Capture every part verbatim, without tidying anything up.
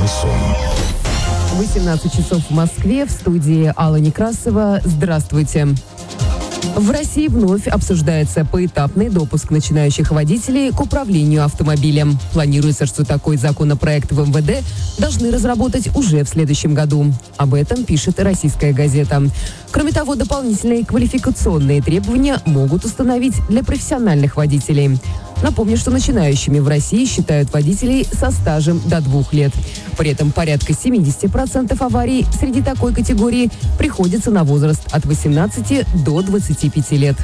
Шансон. восемнадцать часов в Москве, в студии Алла Некрасова. Здравствуйте. В России вновь обсуждается поэтапный допуск начинающих водителей к управлению автомобилем. Планируется, что такой законопроект в эм вэ дэ должны разработать уже в следующем году. Об этом пишет «Российская газета». Кроме того, дополнительные квалификационные требования могут установить для профессиональных водителей. Напомню, что начинающими в России считают водителей со стажем до двух лет. При этом порядка семьдесят процентов аварий среди такой категории приходится на возраст от восемнадцати до двадцати пяти лет.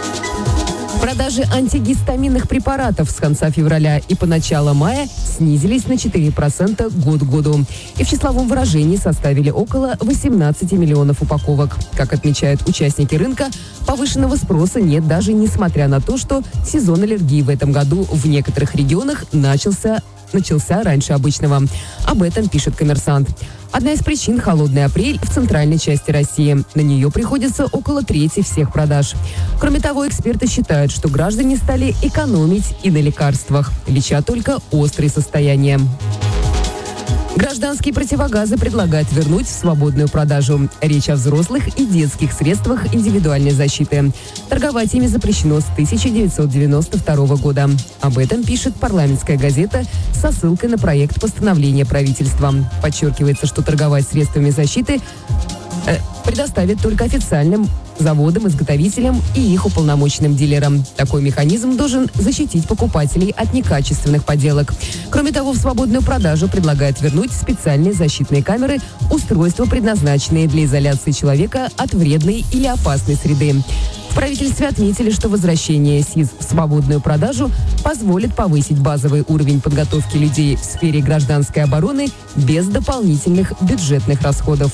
Продажи антигистаминных препаратов с конца февраля и по начало мая снизились на четыре процента год к году и в числовом выражении составили около восемнадцати миллионов упаковок. Как отмечают участники рынка, повышенного спроса нет даже несмотря на то, что сезон аллергии в этом году в некоторых регионах начался начался раньше обычного. Об этом пишет «Коммерсант». Одна из причин – холодный апрель в центральной части России. На нее приходится около трети всех продаж. Кроме того, эксперты считают, что граждане стали экономить и на лекарствах, леча только острые состояния. Гражданские противогазы предлагают вернуть в свободную продажу. Речь о взрослых и детских средствах индивидуальной защиты. Торговать ими запрещено с тысяча девятьсот девяносто второго года. Об этом пишет «Парламентская газета» со ссылкой на проект постановления правительства. Подчеркивается, что торговать средствами защиты э, предоставят только официальным заводам, изготовителям и их уполномоченным дилерам. Такой механизм должен защитить покупателей от некачественных подделок. Кроме того, в свободную продажу предлагают вернуть специальные защитные камеры, устройства, предназначенные для изоляции человека от вредной или опасной среды. В правительстве отметили, что возвращение СИЗ в свободную продажу позволит повысить базовый уровень подготовки людей в сфере гражданской обороны без дополнительных бюджетных расходов.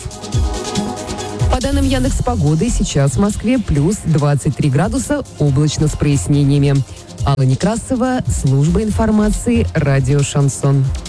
По данным Яндекс.Погоды, сейчас в Москве плюс двадцать три градуса, облачно с прояснениями. Алла Некрасова, служба информации, радио «Шансон».